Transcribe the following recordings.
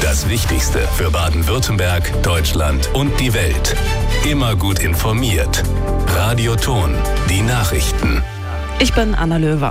Das Wichtigste für Baden-Württemberg, Deutschland und die Welt. Immer gut informiert. Radio Ton, die Nachrichten. Ich bin Anna Löwer.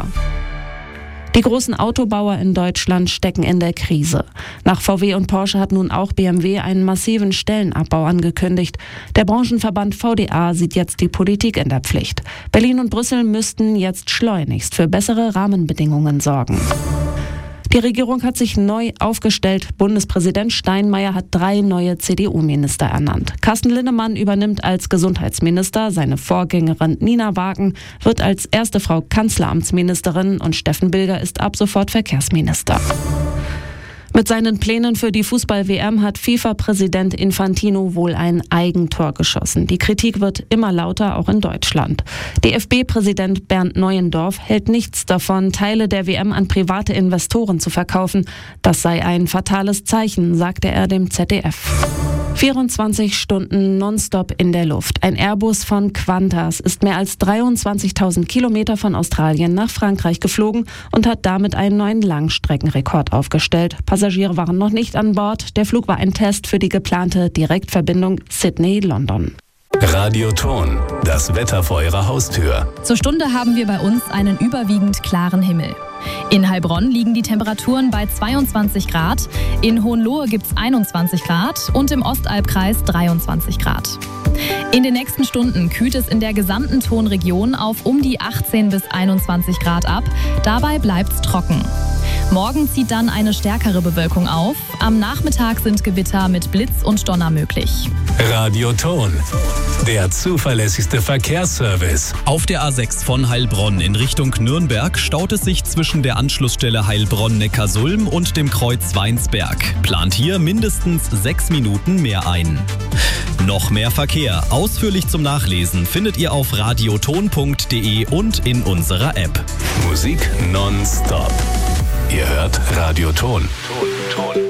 Die großen Autobauer in Deutschland stecken in der Krise. Nach VW und Porsche hat nun auch BMW einen massiven Stellenabbau angekündigt. Der Branchenverband VDA sieht jetzt die Politik in der Pflicht. Berlin und Brüssel müssten jetzt schleunigst für bessere Rahmenbedingungen sorgen. Die Regierung hat sich neu aufgestellt. Bundespräsident Steinmeier hat 3 neue CDU-Minister ernannt. Carsten Linnemann übernimmt als Gesundheitsminister. Seine Vorgängerin Nina Wagen wird als erste Frau Kanzleramtsministerin und Steffen Bilger ist ab sofort Verkehrsminister. Mit seinen Plänen für die Fußball-WM hat FIFA-Präsident Infantino wohl ein Eigentor geschossen. Die Kritik wird immer lauter, auch in Deutschland. DFB-Präsident Bernd Neuendorf hält nichts davon, Teile der WM an private Investoren zu verkaufen. Das sei ein fatales Zeichen, sagte er dem ZDF. 24 Stunden nonstop in der Luft. Ein Airbus von Qantas ist mehr als 23.000 Kilometer von Australien nach Frankreich geflogen und hat damit einen neuen Langstreckenrekord aufgestellt. Passagiere waren noch nicht an Bord. Der Flug war ein Test für die geplante Direktverbindung Sydney-London. Radio Ton, das Wetter vor Ihrer Haustür. Zur Stunde haben wir bei uns einen überwiegend klaren Himmel. In Heilbronn liegen die Temperaturen bei 22 Grad, in Hohenlohe gibt es 21 Grad und im Ostalbkreis 23 Grad. In den nächsten Stunden kühlt es in der gesamten Tonregion auf um die 18 bis 21 Grad ab. Dabei bleibt es trocken. Morgen zieht dann eine stärkere Bewölkung auf. Am Nachmittag sind Gewitter mit Blitz und Donner möglich. Radio Ton, der zuverlässigste Verkehrsservice. Auf der A6 von Heilbronn in Richtung Nürnberg staut es sich zwischen der Anschlussstelle Heilbronn-Neckarsulm und dem Kreuz Weinsberg. Plant hier mindestens 6 Minuten mehr ein. Noch mehr Verkehr, ausführlich zum Nachlesen, findet ihr auf radioton.de und in unserer App. Musik nonstop. Ihr hört Radio Ton.